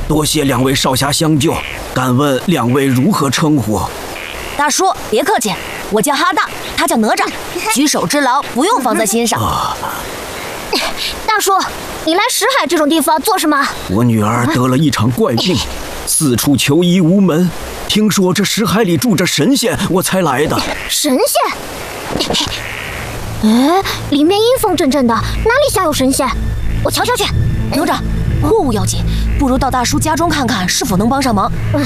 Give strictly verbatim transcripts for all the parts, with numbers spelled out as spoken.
多谢两位少侠相救，敢问两位如何称呼？ 大叔，别客气，我叫哈大，他叫哪吒，举手之劳不用放在心上。 啊， 大叔，你来石海这种地方做什么？ 我女儿得了一场怪病，四处求医无门。听说这石海里住着神仙，我才来的。 神仙？哎，里面阴风阵阵的，哪里像有神仙？我瞧瞧去。 哪吒，货物要紧，不如到大叔家中看看，是否能帮上忙。 嗯。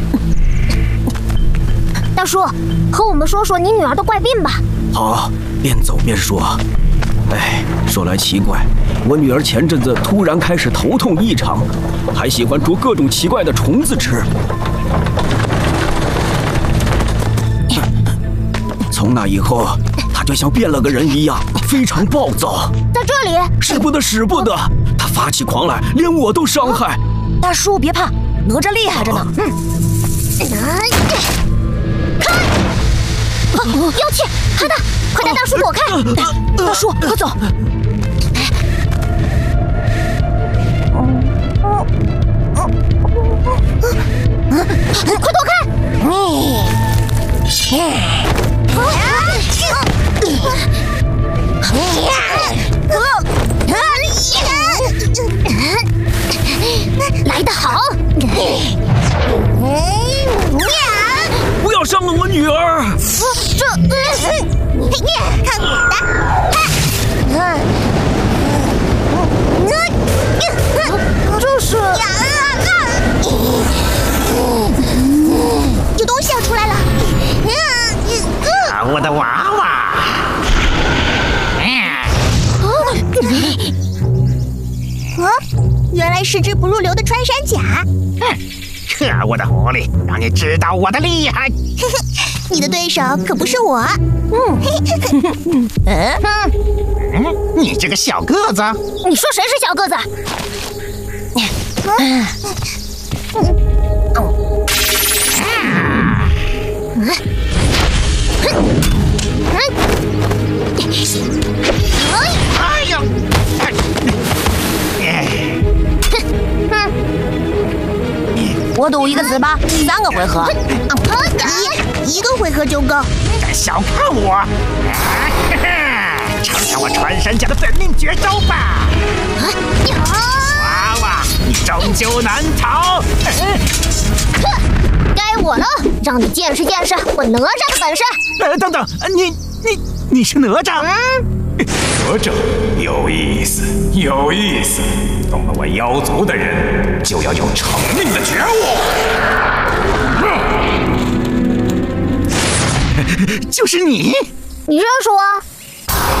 大叔，和我们说说你女儿的怪病吧。 好，边走边说。哎，说来奇怪，我女儿前阵子突然开始头痛异常，还喜欢捉各种奇怪的虫子吃。从那以后，她就像变了个人一样，非常暴躁。 在这里， 使不得，使不得！她发起狂来，连我都伤害。 大叔别怕，哪吒厉害着呢。 嗯。开！妖气！哈大，快带大叔躲开！ 大叔，快走！ 快躲开！来得好！ 不要伤了我女儿！ 这，看我的！这是有东西要出来了！ 啊，我的娃娃！ 啊，原来是只不入流的穿山甲！ 可恶的狐狸，让你知道我的厉害！ 你的对手可不是我。 嗯， 嗯，你这个小个子！ 你说谁是小个子？ 哎呀！ 我赌一个死吧，三个回合。 一一个回合就够。 敢小看我！尝尝我穿山甲的本命绝招吧！娃娃，你终究难逃！ 该我了，让你见识见识我哪吒的本事！ 呃，等等，你你你是哪吒？ 嗯， 哪吒有意思，有意思。动了我妖族的人，就要有成命的觉悟。 就是你， 你认识我？